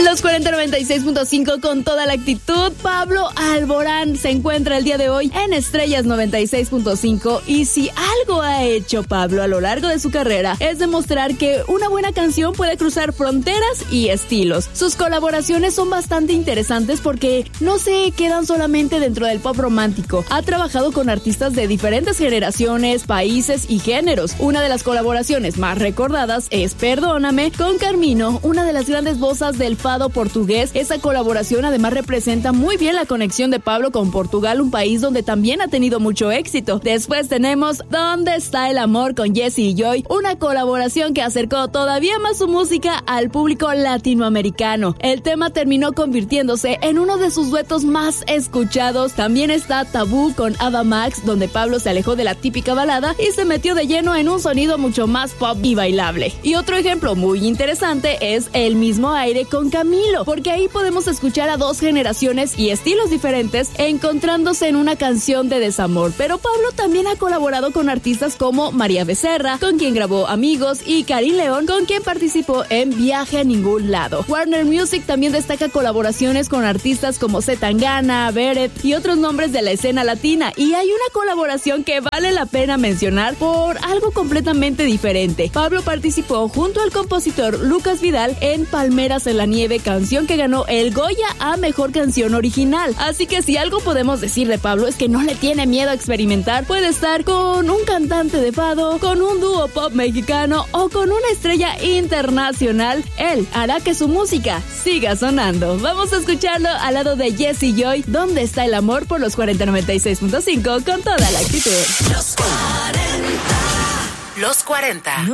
Los 4096.5 con toda la actitud. Pablo Alborán se encuentra el día de hoy en Estrellas 96.5 y si algo ha hecho Pablo a lo largo de su carrera es demostrar que una buena canción puede cruzar fronteras y estilos. Sus colaboraciones son bastante interesantes porque no se quedan solamente dentro del pop romántico. Ha trabajado con artistas de diferentes generaciones, países y géneros. Una de las colaboraciones más recordadas es Perdóname con Carmino, una de las grandes vozas del fado portugués. Esa colaboración además representa muy bien la conexión de Pablo con Portugal, un país donde también ha tenido mucho éxito. Después tenemos ¿Dónde está el amor? Con Jessie y Joy, una colaboración que acercó todavía más su música al público latinoamericano. El tema terminó convirtiéndose en uno de sus duetos más escuchados. También está Tabú con Ava Max, donde Pablo se alejó de la típica balada y se metió de lleno en un sonido mucho más pop y bailable. Y otro ejemplo muy interesante es El mismo aire con Camilo, porque ahí podemos escuchar a dos generaciones y estilos diferentes encontrándose en una canción de desamor. Pero Pablo también ha colaborado con artistas como María Becerra, con quien grabó Amigos, y Karim León, con quien participó en Viaje a ningún lado. Warner Music también destaca colaboraciones con artistas como C. Tangana, Beret y otros nombres de la escena latina, y hay una colaboración que vale la pena mencionar por algo completamente diferente. Pablo participó junto al compositor Lucas Vidal en Palmeras en la nieve, canción que ganó el Goya a Mejor Canción Original. Así que si algo podemos decir de Pablo es que no le tiene miedo a experimentar. Puede estar con un cantante de fado, con un dúo pop mexicano o con una estrella internacional. Él hará que su música siga sonando. Vamos a escucharlo al lado de Jessie Joy, ¿Dónde está el amor? Por los 4096.5 con toda la actitud. Los 40.